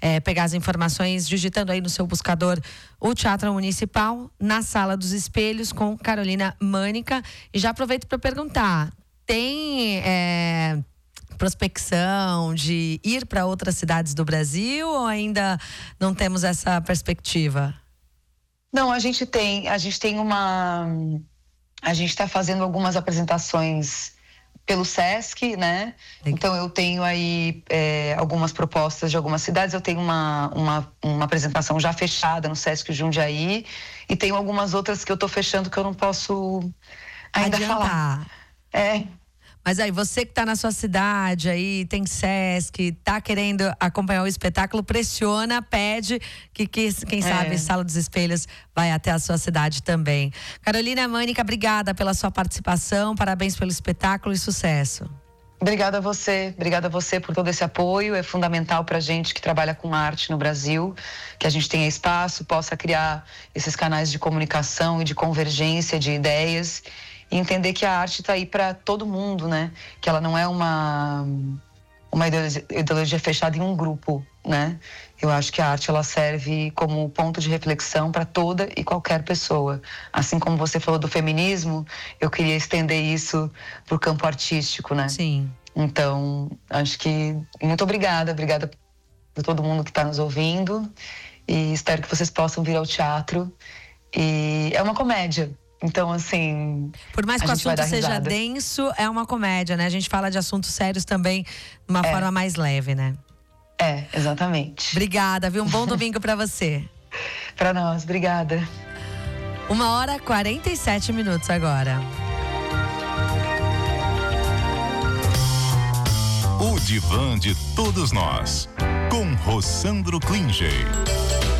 pegar as informações digitando aí no seu buscador o Teatro Municipal, na Sala dos Espelhos, com Carolina Mânica. E já aproveito para perguntar, tem prospecção de ir para outras cidades do Brasil ou ainda não temos essa perspectiva? Não, a gente está fazendo algumas apresentações pelo Sesc, né? Então eu tenho aí algumas propostas de algumas cidades. Eu tenho uma apresentação já fechada no Sesc Jundiaí e tenho algumas outras que eu tô fechando que eu não posso ainda falar. Mas aí, você que está na sua cidade, aí tem Sesc, tá querendo acompanhar o espetáculo, pressiona, pede que quem sabe, Sala dos Espelhos vai até a sua cidade também. Carolina Mânica, obrigada pela sua participação, parabéns pelo espetáculo e sucesso. Obrigada a você por todo esse apoio. É fundamental pra gente que trabalha com arte no Brasil, que a gente tenha espaço, possa criar esses canais de comunicação e de convergência de ideias. E entender que a arte está aí para todo mundo, né? Que ela não é uma ideologia fechada em um grupo, né? Eu acho que a arte ela serve como ponto de reflexão para toda e qualquer pessoa. Assim como você falou do feminismo, eu queria estender isso para o campo artístico, né? Sim. Então, acho que muito obrigada por todo mundo que está nos ouvindo e espero que vocês possam vir ao teatro. E é uma comédia. Então, assim, por mais que o assunto seja denso, é uma comédia, né? A gente fala de assuntos sérios também de uma forma mais leve, né? Exatamente. Obrigada, viu? Um bom domingo pra você. Pra nós, obrigada. 1h47 agora. O Divã de Todos Nós, com Rossandro Klinger.